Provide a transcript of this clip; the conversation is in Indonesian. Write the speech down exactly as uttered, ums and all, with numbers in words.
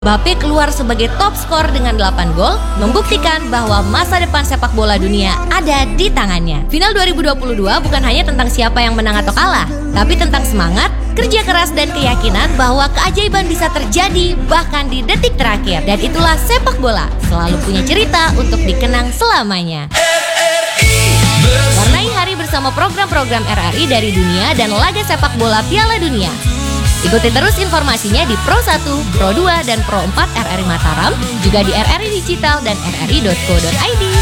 Mbappe keluar sebagai top skor dengan delapan gol, membuktikan bahwa masa depan sepak bola dunia ada di tangannya. Final dua ribu dua puluh dua bukan hanya tentang siapa yang menang atau kalah, tapi tentang semangat, kerja keras dan keyakinan bahwa keajaiban bisa terjadi bahkan di detik terakhir. Dan itulah sepak bola, selalu punya cerita untuk dikenang selamanya. Warnai hari bersama program-program R R I dari dunia dan laga sepak bola Piala Dunia. Ikuti terus informasinya di Pro satu, Pro dua, dan Pro empat R R I Mataram, juga di R R I Digital dan r r i dot co dot i d.